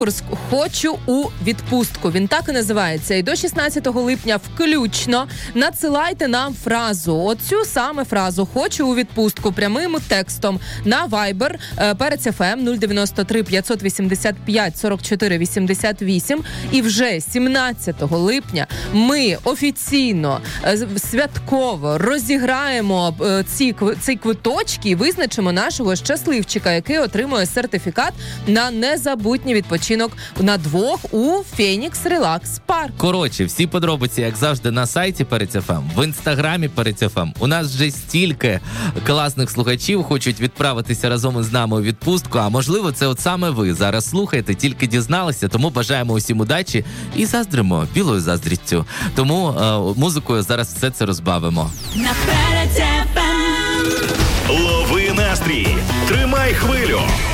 «Хочу у відпустку». Він так і називається. І до 16 липня включно надсилайте нам фразу. Оцю саме фразу «Хочу у відпустку» прямим текстом на Viber Перець ФМ 093 585 44 88. І вже 17 липня ми офіційно, святково розіграємо ці квиточки і визначимо нашого щасливчика, який отримує сертифікат на незабутній відпочинок на двох у Фенікс Релакс Парк. Коротше, всі подробиці, як завжди, на сайті Перець ФМ, в інстаграмі Перець ФМ. У нас вже стільки класних слухачів хочуть відправитися разом із нами у відпустку, а можливо, це от саме ви зараз слухаєте, тільки дізналися, тому бажаємо усім удачі і заздримо білою заздрістю. Тому музикою зараз все це розбавимо. На Перець ФМ. Лови настрій, тримай хвилю.